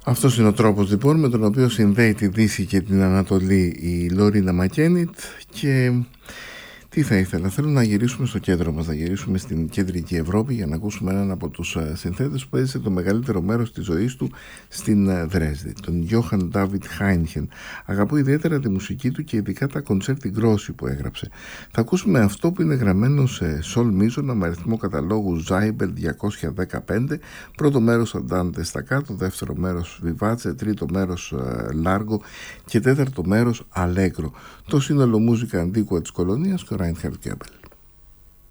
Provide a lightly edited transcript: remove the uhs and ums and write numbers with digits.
Αυτός είναι ο τρόπος λοιπόν με τον οποίο συνδέει τη Δύση και την Ανατολή η Λόρινα Μακένιτ. Και τι θα ήθελα, θέλω να γυρίσουμε στο κέντρο μας, να γυρίσουμε στην κεντρική Ευρώπη για να ακούσουμε έναν από τους συνθέτες που έζησε το μεγαλύτερο μέρος της ζωής του στην Δρέσδη, τον Johann David Heinchen. Αγαπώ ιδιαίτερα τη μουσική του και ειδικά τα κοντσέρτι γκρόσι που έγραψε. Θα ακούσουμε αυτό που είναι γραμμένο σε σολ μίζωνα με αριθμό καταλόγου Zaibel 215, πρώτο μέρος Andante Staccato, δεύτερο μέρος Vivace, τρίτο μέρος Largo και τέταρτο μέρος Allegro. Το σύνολο μουσικά αντίκουα της κολονίας και ο Reinhard Goebel.